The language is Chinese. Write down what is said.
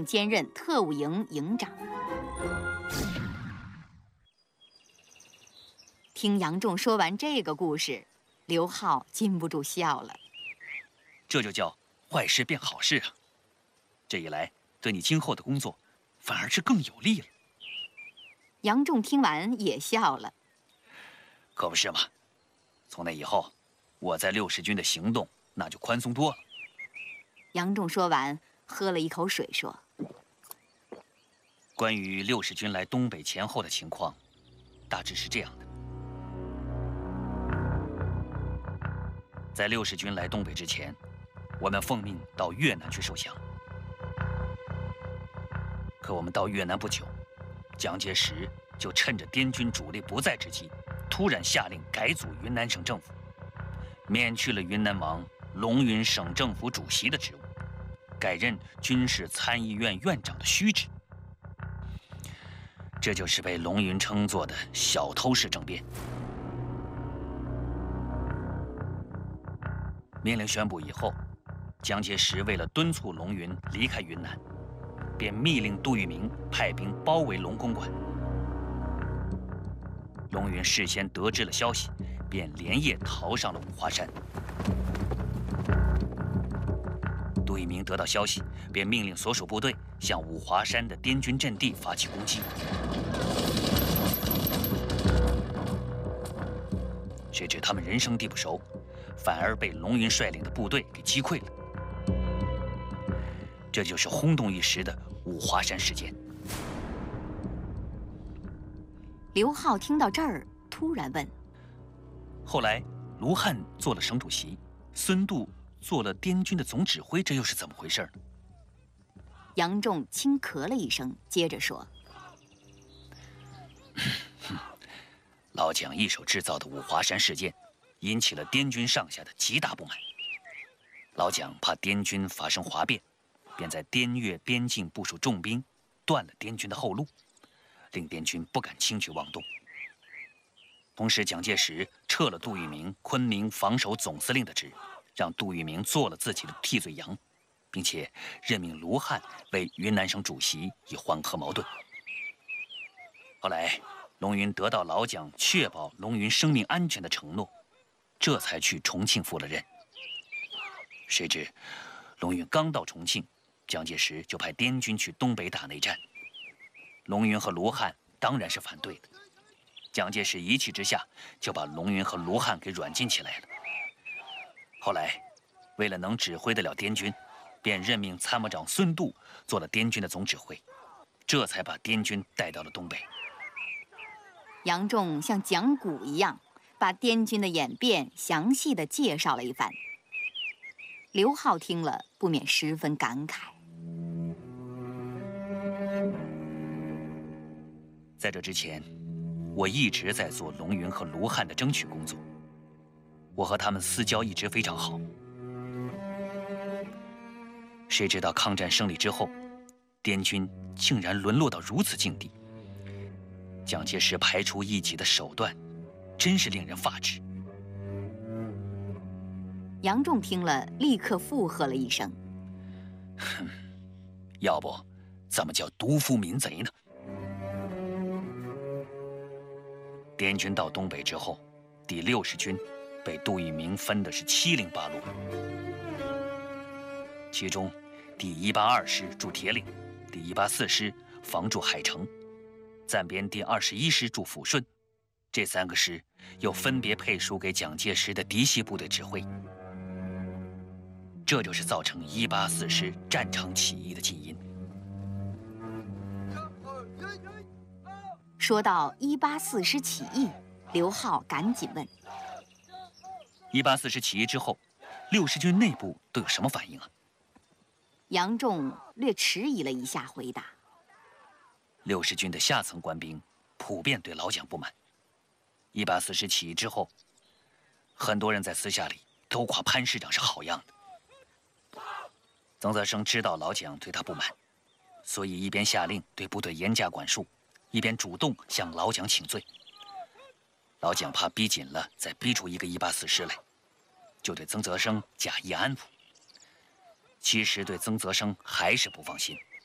兼任特务营营长。听杨仲说完这个故事，刘浩禁不住笑了。 这就叫坏事变好事啊！这一来，对你今后的工作反而是更有利了。 杨仲听完也笑了。 可不是嘛！从那以后，我在60军的行动那就宽松多了。 杨仲说完，喝了一口水，说：“ 关于60军来东北前后的情况，大致是这样的：在60军来东北之前，我们奉命到越南去受降。可我们到越南不久，蒋介石就趁着滇军主力不在之机，突然下令改组云南省政府，免去了云南王龙云省政府主席的职务，改任军事参议院院长的虚职。这就是被龙云称作的小偷式政变。命令宣布以后，蒋介石为了敦促龙云离开云南，便密令杜聿明派兵包围龙公馆。龙云事先得知了消息，便连夜逃上了五华山。杜聿明得到消息，便命令所属部队向五华山的滇军阵地发起攻击。谁知他们人生地不熟，反而被龙云率领的部队给击溃了。这就是轰动一时的五华山事件。 刘浩听到这儿，突然问：“ 后来，卢汉做了省主席，孙度做了滇军的总指挥，这又是怎么回事呢？” 杨仲轻咳了一声，接着说：“ 老蒋一手制造的五华山事件，引起了滇军上下的极大不满。老蒋怕滇军发生哗变，便在滇越边境部署重兵，断了滇军的后路，令滇军不敢轻举妄动。同时，蒋介石撤了杜聿明昆明防守总司令的职，让杜聿明做了自己的替罪羊，并且任命卢汉为云南省主席，以缓和矛盾。后来，龙云得到老蒋确保龙云生命安全的承诺，这才去重庆赴了任。谁知，龙云刚到重庆，蒋介石就派滇军去东北打内战。龙云和卢汉当然是反对的。蒋介石一气之下，就把龙云和卢汉给软禁起来了。后来，为了能指挥得了滇军，便任命参谋长孙度做了滇军的总指挥，这才把滇军带到了东北。 杨仲像讲古一样，把滇军的演变详细的介绍了一番。刘浩听了，不免十分感慨。 在这之前，我一直在做龙云和卢汉的争取工作，我和他们私交一直非常好。谁知道抗战胜利之后，滇军竟然沦落到如此境地。蒋介石排除异己的手段，真是令人发指。 杨仲听了，立刻附和了一声：“ 哼，要不怎么叫独夫民贼呢？”滇军到东北之后，第60军被杜聿明分的是七零八落，其中第182师驻铁岭，第184师防驻海城，暂编第21师驻抚顺，这3个师又分别配属给蒋介石的嫡系部队指挥。这就是造成184师战场起义的近因。 说到184师起义，刘浩赶紧问 ：184师起义之后，60军内部都有什么反应啊？ 杨仲略迟疑了一下，回答 ：60军的下层官兵普遍对老蒋不满。184师起义之后，很多人在私下里都夸潘师长是好样的。曾泽生知道老蒋对他不满，所以一边下令对部队严加管束，一边主动向老蒋请罪。老蒋怕逼紧了再逼出一个184师来，就对曾泽生假意安抚。其实对曾泽生还是不放心，